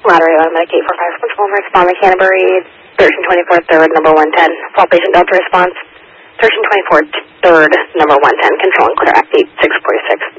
Lottery automatic 845 control responding Canterbury 1324 third number 110. Fall patient Delta response 1324 third number 110. Control and clear at 8646.